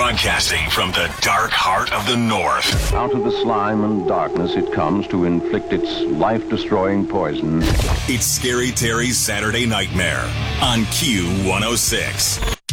Broadcasting from the dark heart of the North. Out of the slime and darkness it comes to inflict its life-destroying poison. It's Scary Terry's Saturday Nightmare on Q106.